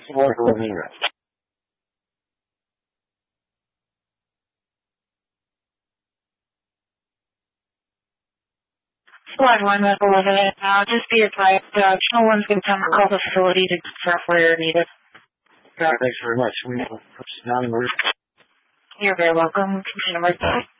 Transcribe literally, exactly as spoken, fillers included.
Squad one zero. Squad one, Medical eleven. Uh, just be advised, uh, no one's going to come call the facility to confirm where you're needed. God, thanks very much. We will put this down in the You're very welcome. Continue to work.